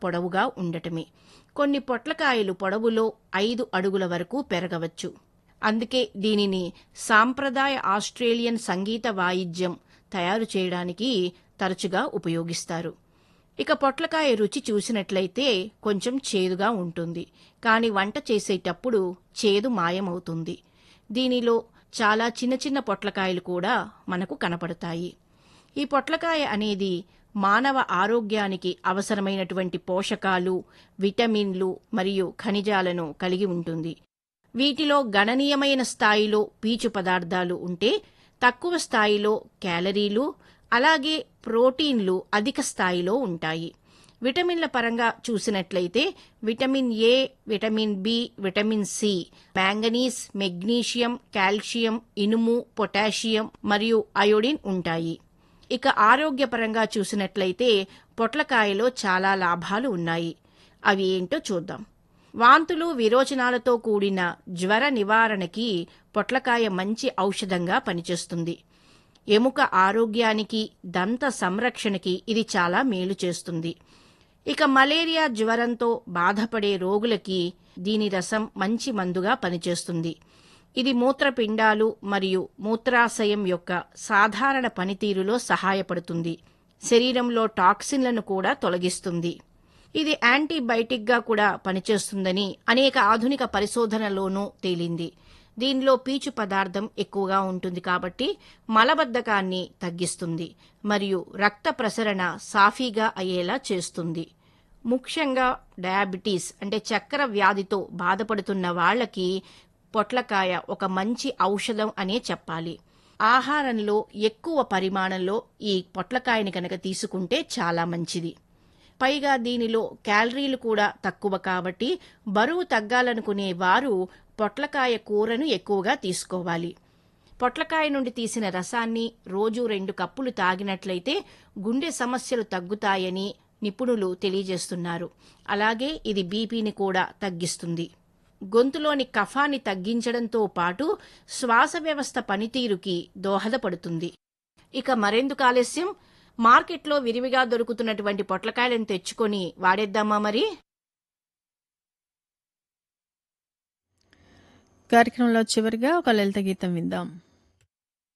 పొడవుగా ఉండటమే. కొన్ని పొట్లకాయలు పొడవులో 5 అడుగుల వరకు పెరగవచ్చు. అందుకే దీనిని సాంప్రదాయ ఆస్ట్రేలియన్ సంగీత వాయిద్యం తయారు చేయడానికి తరచుగా ఉపయోగిస్తారు. ఇక పొట్లకాయ రుచి చూసినట్లయితే కొంచెం చేదుగా ఉంటుంది. కానీ వంట చేసేటప్పుడు చేదు మాయమవుతుంది. దీనిలో చాలా చిన్న చిన్న పొట్లకాయలు కూడా మనకు కనపడతాయి. ఈ పొట్లకాయ అనేది మానవ ఆరోగ్యానికి అవసరమైనటువంటి పోషకాలు, విటమిన్లు మరియు ఖనిజాలను కలిగి ఉంటుంది. వీటిలో గణనీయమైన స్థాయిలో పీచు పదార్థాలు ఉంటే, తక్కువ స్థాయిలో క్యాలరీలు, అలాగే ప్రోటీన్లు అధిక స్థాయిలో ఉంటాయి. విటమిన్ల పరంగా చూసినట్లయితే vitamin A, vitamin B, vitamin C, manganese, magnesium, calcium, ఇనుము, పొటాషియం మరియు అయోడిన్ ఉంటాయి. ఇక ఆరోగ్యపరంగా చూసినట్లయితే పొట్లకాయలో చాలా లాభాలు ఉన్నాయి. అవి ఏంటో చూద్దాం. వాంతులు, విరోచనాలతో కూడిన జ్వర నివారణకి పొట్లకాయ మంచి ఔషధంగా పనిచేస్తుంది. ఎముక ఆరోగ్యానికి, దంత సంరక్షణకి ఇది చాలా మేలు చేస్తుంది. ఇక మలేరియా జ్వరంతో బాధపడే రోగులకి దీని రసం మంచి మందుగా పనిచేస్తుంది. ఇది మూత్రపిండాలు మరియు మూత్రాశయం యొక్క సాధారణ పనితీరులో సహాయపడుతుంది. శరీరంలో టాక్సిన్లను కూడా తొలగిస్తుంది. ఇది యాంటీబయాటిక్గా కూడా పనిచేస్తుందని అనేక ఆధునిక పరిశోధనలోనూ తేలింది. దీనిలో పీచు పదార్థం ఎక్కువగా ఉంటుంది కాబట్టి మలబద్ధకాన్ని తగ్గిస్తుంది మరియు రక్త ప్రసరణ సాఫీగా అయ్యేలా చేస్తుంది. ముఖ్యంగా డయాబెటీస్ అంటే చక్కెర వ్యాధితో బాధపడుతున్న వాళ్ళకి పొట్లకాయ ఒక మంచి ఔషధం అనే చెప్పాలి. ఆహారంలో ఎక్కువ పరిమాణంలో ఈ పొట్లకాయని కనుక తీసుకుంటే చాలా మంచిది. పైగా దీనిలో క్యాలరీలు కూడా తక్కువ కాబట్టి బరువు తగ్గాలనుకునే వారు పొట్లకాయ కూరను ఎక్కువగా తీసుకోవాలి. పొట్లకాయ నుండి తీసిన రసాన్ని రోజు 2 కప్పులు తాగినట్లయితే గుండె సమస్యలు తగ్గుతాయని నిపుణులు తెలియజేస్తున్నారు. అలాగే ఇది బీపీని కూడా తగ్గిస్తుంది. గొంతులోని కఫాన్ని తగ్గించడంతో పాటు శ్వాస వ్యవస్థ పనితీరుకి దోహదపడుతుంది. ఇక మరెందుకు ఆలస్యం, మార్కెట్లో విరివిగా దొరుకుతున్నటువంటి పొట్లకాయలను తెచ్చుకొని వాడేద్దామా మరి? కార్యక్రమంలో చివరిగా ఒక లలిత గీతం విందాం.